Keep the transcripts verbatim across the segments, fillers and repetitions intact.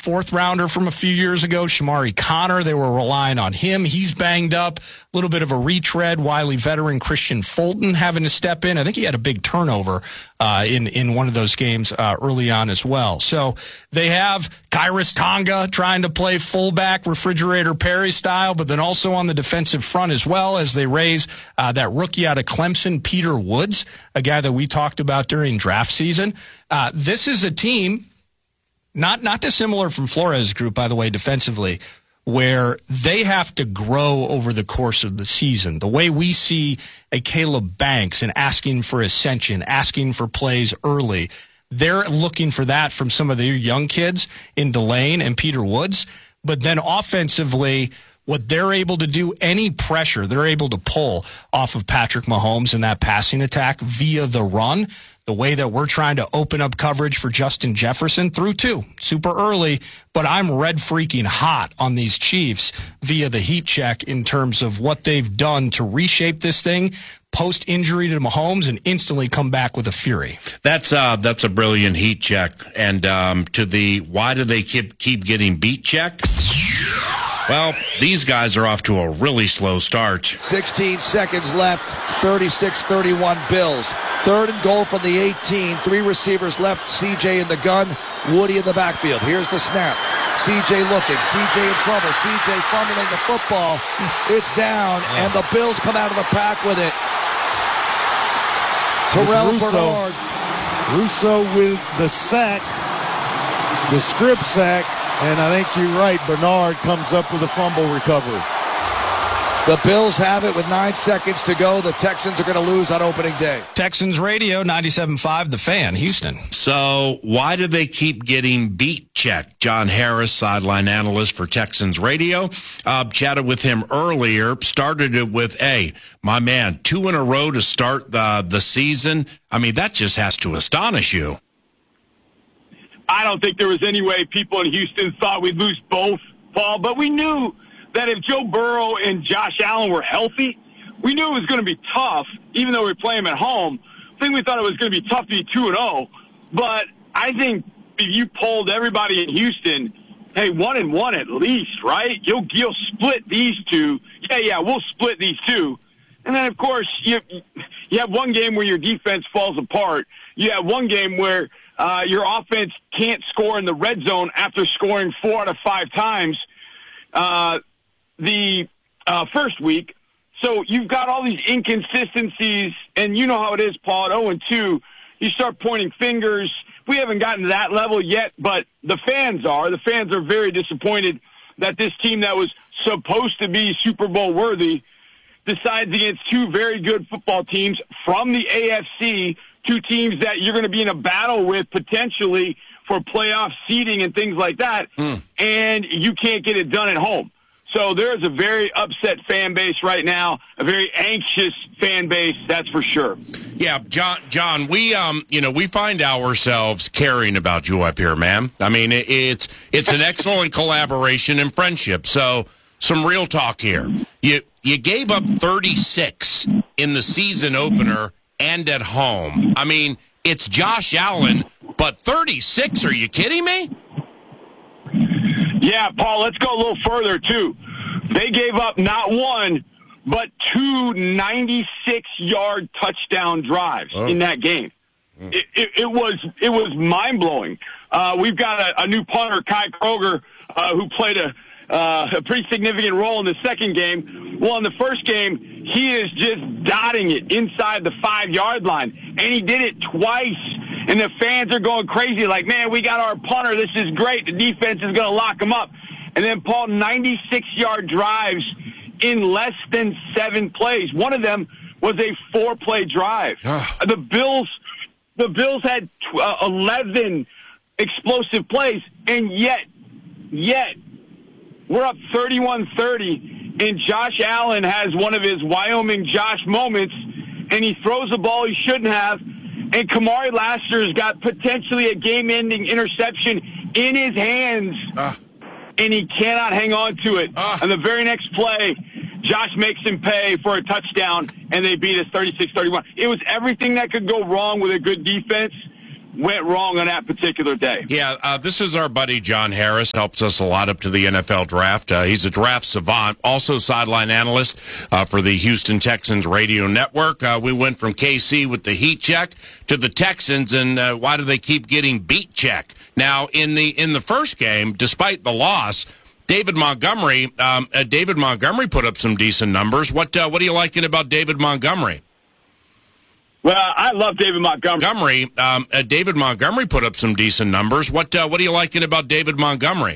fourth rounder from a few years ago, Shamari Connor. They were relying on him. He's banged up. A little bit of a retread. Wiley veteran Christian Fulton having to step in. I think he had a big turnover uh, in, in one of those games uh, early on as well. So they have Kairos Tonga trying to play fullback, Refrigerator Perry style, but then also on the defensive front as well as they raise uh, that rookie out of Clemson, Peter Woods, a guy that we talked about during draft season. Uh, this is a team, not, not dissimilar from Flores' group, by the way, defensively, where they have to grow over the course of the season. The way we see a Caleb Banks and asking for ascension, asking for plays early, they're looking for that from some of their young kids in Delane and Peter Woods. But then offensively, what they're able to do, any pressure they're able to pull off of Patrick Mahomes in that passing attack via the run, the way that we're trying to open up coverage for Justin Jefferson through two, super early, but I'm red freaking hot on these Chiefs via the heat check in terms of what they've done to reshape this thing post-injury to Mahomes and instantly come back with a fury. That's uh, that's a brilliant heat check. And um, to the why do they keep keep getting beat check? Well, these guys are off to a really slow start. sixteen seconds left, thirty-six thirty-one Bills. Third and goal from the eighteen. Three receivers left, C J in the gun, Woody in the backfield. Here's the snap. C J looking, C J in trouble, C J fumbling the football. It's down, and the Bills come out of the pack with it. Terrell Bernard. Russo with the sack, the strip sack. And I think you're right. Bernard comes up with a fumble recovery. The Bills have it with nine seconds to go. The Texans are going to lose on opening day. Texans radio, ninety-seven point five, The Fan, Houston. So why do they keep getting beat check? John Harris, sideline analyst for Texans radio, uh, chatted with him earlier, started it with, hey, my man, two in a row to start the, the season. I mean, that just has to astonish you. I don't think there was any way people in Houston thought we'd lose both, Paul, but we knew that if Joe Burrow and Josh Allen were healthy, we knew it was going to be tough, even though we play them at home. I think we thought it was going to be tough to be two and oh, but I think if you polled everybody in Houston, hey, one and one at least, right? You'll, you'll split these two. Yeah, yeah, we'll split these two. And then, of course, you, you have one game where your defense falls apart. You have one game where Uh, your offense can't score in the red zone after scoring four out of five times uh, the uh, first week. So you've got all these inconsistencies, and you know how it is, Paul. At oh and two, you start pointing fingers. We haven't gotten to that level yet, but the fans are. The fans are very disappointed that this team that was supposed to be Super Bowl worthy decides against two very good football teams from the A F C, two teams that you're going to be in a battle with potentially for playoff seeding and things like that, mm. and you can't get it done at home. So there's a very upset fan base right now, a very anxious fan base, that's for sure. Yeah, John, John, we um, you know, we find ourselves caring about you up here, man. I mean, it, it's it's an excellent collaboration and friendship. So some real talk here. You you gave up thirty-six in the season opener and at home. I mean, it's Josh Allen, but thirty-six, are you kidding me? Yeah, Paul, let's go a little further, too. They gave up not one, but two ninety-six-yard touchdown drives oh. in that game. Mm. It, it, it was it was mind-blowing. Uh, we've got a, a new punter, Kai Kroger, uh, who played a, uh, a pretty significant role in the second game. Well, in the first game, he is just dotting it inside the five-yard line, and he did it twice. And the fans are going crazy like, man, we got our punter. This is great. The defense is going to lock him up. And then, Paul, ninety-six-yard drives in less than seven plays. One of them was a four-play drive. the Bills the Bills had uh, eleven explosive plays, and yet, yet, we're up thirty-one thirty, and Josh Allen has one of his Wyoming Josh moments, and he throws the ball he shouldn't have. And Kamari Lassiter's got potentially a game-ending interception in his hands, uh. and he cannot hang on to it. Uh. And the very next play, Josh makes him pay for a touchdown, and they beat us thirty-six thirty-one. It was everything that could go wrong with a good defense, went wrong on that particular day. Yeah, uh, this is our buddy John Harris. Helps us a lot up to the N F L draft. Uh, he's a draft savant, also sideline analyst uh, for the Houston Texans radio network. Uh, we went from K C with the heat check to the Texans, and uh, why do they keep getting beat check? Now, in the in the first game, despite the loss, David Montgomery, um, uh, David Montgomery put up some decent numbers. What uh, what are you liking about David Montgomery? Well, I love David Montgomery. Montgomery, um, uh, David Montgomery put up some decent numbers. What uh, what are you liking about David Montgomery?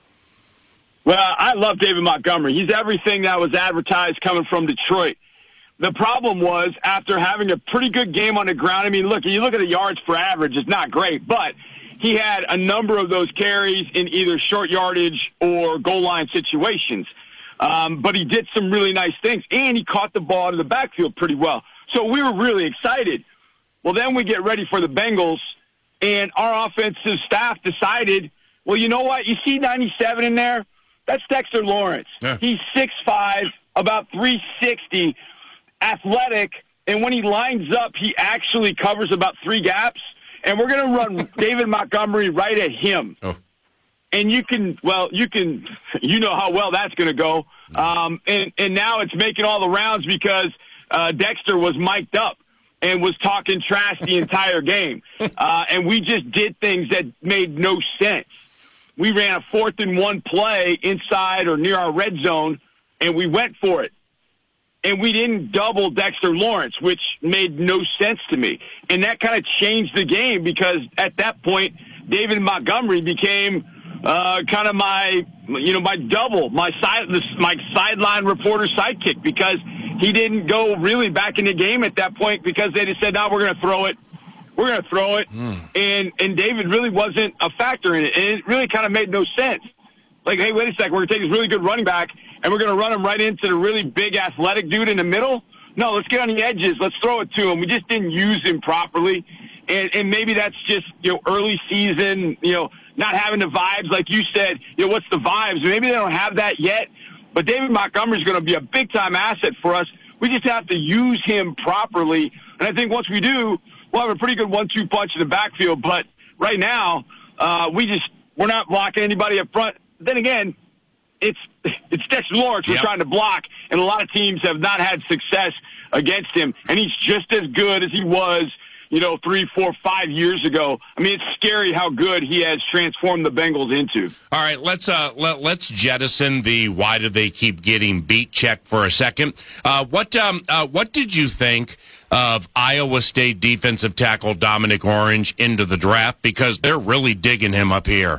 Well, I love David Montgomery. He's everything that was advertised coming from Detroit. The problem was, after having a pretty good game on the ground, I mean, look, you look at the yards per average, it's not great, but he had a number of those carries in either short yardage or goal line situations. Um, but he did some really nice things, and he caught the ball in the backfield pretty well. So we were really excited. Well, then we get ready for the Bengals, and our offensive staff decided, well, you know what? You see ninety-seven in there? That's Dexter Lawrence. Yeah. He's six five, about three sixty, athletic, and when he lines up, he actually covers about three gaps, and we're going to run David Montgomery right at him. Oh. And you can, well, you can, you know how well that's going to go. Um, and, and now it's making all the rounds because uh, Dexter was mic'd up and was talking trash the entire game. Uh, and we just did things that made no sense. We ran a fourth and one play inside or near our red zone, and we went for it. And we didn't double Dexter Lawrence, which made no sense to me. And that kind of changed the game because at that point, David Montgomery became uh, kind of my, you know, my double, my side, my sideline reporter sidekick because he didn't go really back in the game at that point because they just said, no, we're going to throw it. We're going to throw it. Mm. And and David really wasn't a factor in it. And it really kind of made no sense. Like, hey, wait a second, we're going to take this really good running back and we're going to run him right into the really big athletic dude in the middle? No, let's get on the edges. Let's throw it to him. We just didn't use him properly. And, and maybe that's just, you know, early season, you know, not having the vibes. Like you said, you know, what's the vibes? Maybe they don't have that yet. But David Montgomery is going to be a big-time asset for us. We just have to use him properly. And I think once we do, we'll have a pretty good one two punch in the backfield. But right now, uh, we just, we're not blocking anybody up front. Then again, it's it's Dexter Lawrence we're yep. trying to block, and a lot of teams have not had success against him. And he's just as good as he was, you know, three, four, five years ago. I mean, it's scary how good he has transformed the Bengals into. All right, let's uh, let, let's jettison the why do they keep getting beat check for a second. Uh, what um, uh, what did you think of Iowa State defensive tackle Dominic Orange into the draft? Because they're really digging him up here.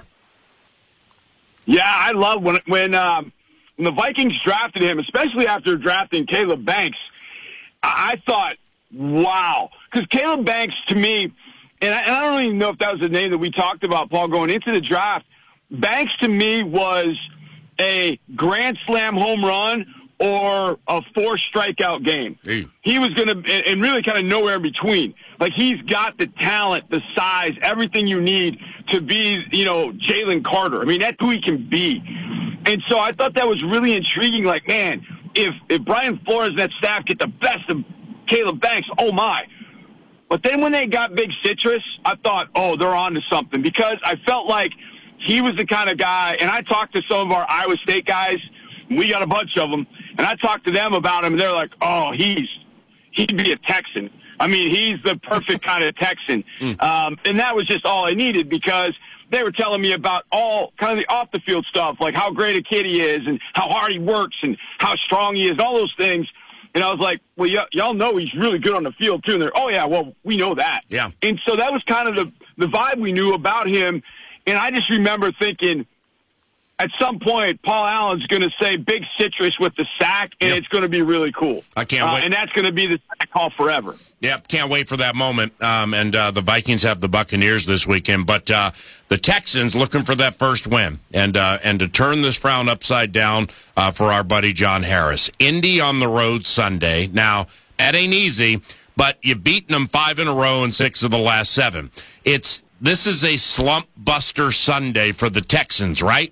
Yeah, I love when when, um, when the Vikings drafted him, especially after drafting Caleb Banks. I, I thought, wow, because Caleb Banks to me, and I, and I don't even know if that was the name that we talked about, Paul, going into the draft. Banks to me was a grand slam home run or a four strikeout game. Hey. He was going to, and really kind of nowhere in between. Like, he's got the talent, the size, everything you need to be, you know, Jalen Carter. I mean, that's who he can be. And so I thought that was really intriguing. Like, man, if, if Brian Flores and that staff get the best of Caleb Banks, oh my. But then when they got Big Citrus, I thought, oh, they're on to something. Because I felt like he was the kind of guy, and I talked to some of our Iowa State guys, we got a bunch of them, and I talked to them about him, and they're like, oh, he's he'd be a Texan. I mean, he's the perfect kind of Texan. Mm. Um, and that was just all I needed because they were telling me about all kind of the off-the-field stuff, like how great a kid he is and how hard he works and how strong he is, all those things. And I was like, well, y- y'all know he's really good on the field, too. And they're, oh, yeah, well, we know that. Yeah. And so that was kind of the, the vibe we knew about him. And I just remember thinking, at some point, Paul Allen's going to say Big Citrus with the sack, and yep. it's going to be really cool. I can't uh, wait. And that's going to be the sack call forever. Yep, can't wait for that moment. Um, and uh, the Vikings have the Buccaneers this weekend. But uh, the Texans looking for that first win and uh, and to turn this frown upside down uh, for our buddy John Harris. Indy on the road Sunday. Now, that ain't easy, but you've beaten them five in a row and six of the last seven. It's This is a slump buster Sunday for the Texans, right?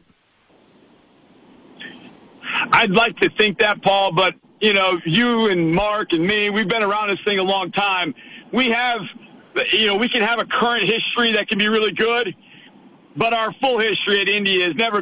I'd like to think that, Paul, but, you know, you and Mark and me, we've been around this thing a long time. We have you know, we can have a current history that can be really good, but our full history at Indy has never